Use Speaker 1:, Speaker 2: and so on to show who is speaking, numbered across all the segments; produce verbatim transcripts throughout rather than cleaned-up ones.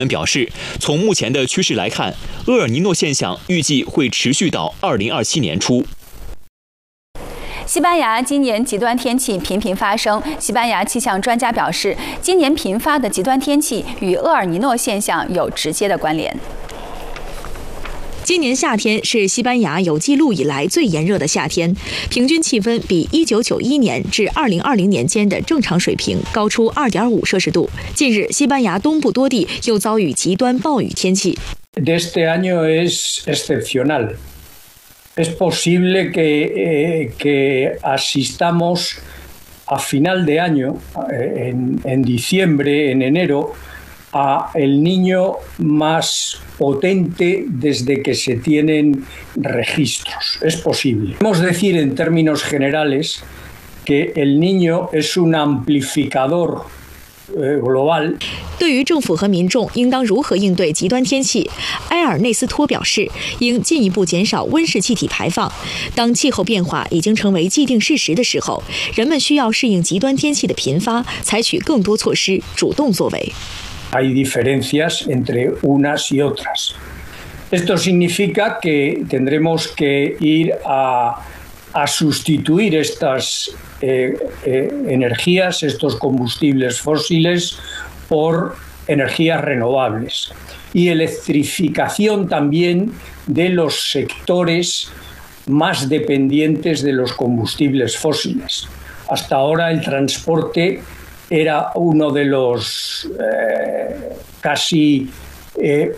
Speaker 1: 表示，从目前的趋势来看，厄尔尼诺现象预计会持续到二零二七年初。
Speaker 2: 西班牙今年极端天气频频发生，西班牙气象专家表示，今年频发的极端天气与厄尔尼诺现象有直接的关联。
Speaker 3: 今年夏天是西班牙有记录以来最炎热的夏天，平均气温比一九九一年至二零二零年间的正常水平高出二点五摄氏度。近日，西班牙东部多地又遭遇极端暴雨天气。
Speaker 4: Este año es excepcional. Es posible que, eh, que asistamos a final de año, en, en diciembre, en enero, a el Niño más potente desde que se tienen registros. Es posible. Podemos decir en términos generales que el Niño es un amplificador global。
Speaker 3: 对于政府和民众应当如何应对极端天气，埃尔内斯托表示，应进一步减少温室气体排放。当气候变化已经成为既定事实的时候，人们需要适应极端天气的频发，采取更多措施，主动作为。
Speaker 4: Hay diferencias entre unas y otras. Esto significa que tendremos que ir a, a sustituir estas eh, eh, energías, estos combustibles fósiles, por energías renovables y electrificación también de los sectores más dependientes de los combustibles fósiles. Hasta ahora el transporte era uno de los eh, casi eh,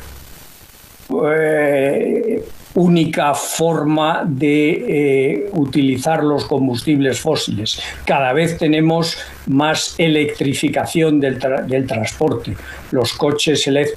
Speaker 4: eh, única forma de eh, utilizar los combustibles fósiles. Cada vez tenemos más electrificación del, tra del transporte, los coches eléctricos。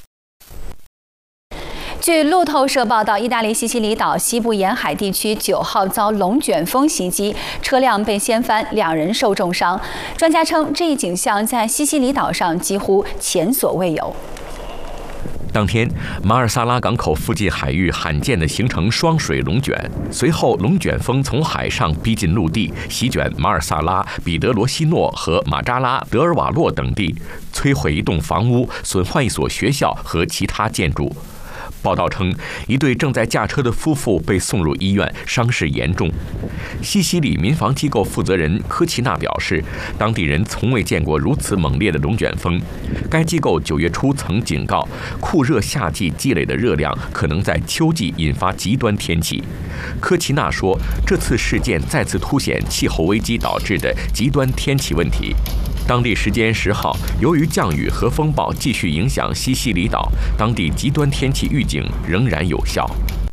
Speaker 2: 据路透社报道，意大利西西里岛西部沿海地区九号遭龙卷风袭击，车辆被掀翻，两人受重伤。专家称，这一景象在西西里岛上几乎前所未有。
Speaker 5: 当天，马尔萨拉港口附近海域罕见地形成双水龙卷，随后龙卷风从海上逼近陆地，席卷马尔萨拉、彼得罗西诺和马扎拉、德尔瓦洛等地，摧毁一栋房屋，损坏一所学校和其他建筑。报道称，一对正在驾车的夫妇被送入医院，伤势严重。西西里民防机构负责人科奇纳表示，当地人从未见过如此猛烈的龙卷风。该机构九月初曾警告，酷热夏季积累的热量可能在秋季引发极端天气。科奇纳说，这次事件再次凸显气候危机导致的极端天气问题。当地时间十号，由于降雨和风暴继续影响西西里岛，当地极端天气预警仍然有效。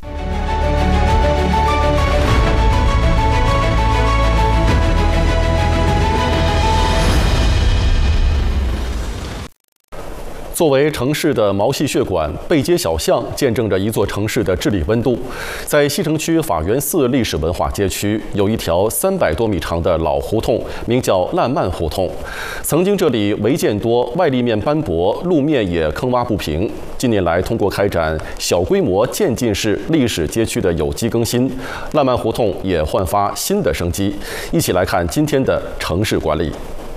Speaker 6: 作为城市的毛细血管，背街小巷见证着一座城市的治理温度。在西城区法源寺历史文化街区，有一条三百多米长的老胡同，名叫烂漫胡同。曾经这里违建多，外立面斑驳，路面也坑洼不平。近年来，通过开展小规模渐进式历史街区的有机更新，烂漫胡同也焕发新的生机。一起来看今天的城市管理。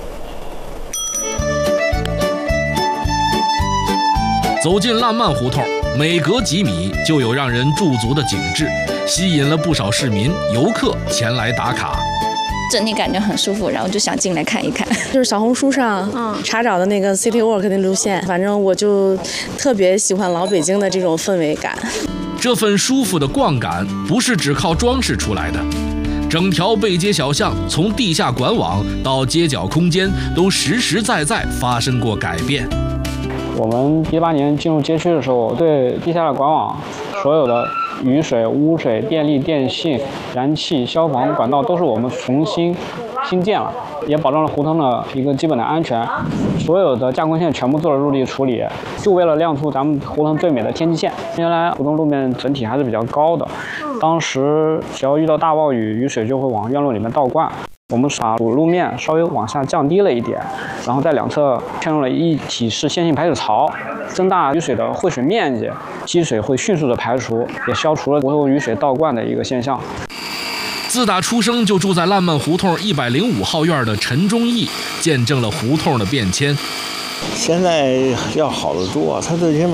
Speaker 7: 走进烂漫胡同，每隔几米就有让人驻足的景致，吸引了不少市民、游客前来打卡。
Speaker 8: 整体感觉很舒服，然后就想进来看一看。
Speaker 9: 就是小红书上嗯查找的那个 City Walk 的路线，反正我就特别喜欢老北京的这种氛围感。
Speaker 7: 这份舒服的逛感不是只靠装饰出来的，整条背街小巷从地下管网到街角空间，都实实在在发生过改变。
Speaker 10: 我们一八年进入街区的时候，对地下的管网所有的雨水、污水、电力、电信、燃气、消防管道都是我们重新新建了，也保证了胡同的一个基本的安全。所有的架空线全部做了入地处理，就为了亮出咱们胡同最美的天际线。原来胡同路面整体还是比较高的，当时只要遇到大暴雨，雨水就会往院路里面倒灌。我们把主路面稍微往下降低了一点，然后在两侧嵌入了一体式线性排水槽，增大雨水的汇水面积，积水会迅速的排除，也消除了胡同雨水倒灌的一个现象。
Speaker 7: 自打出生就住在烂漫胡同一百零五号院的陈忠义，见证了胡同的变迁。
Speaker 11: 现在要好得多，它最起码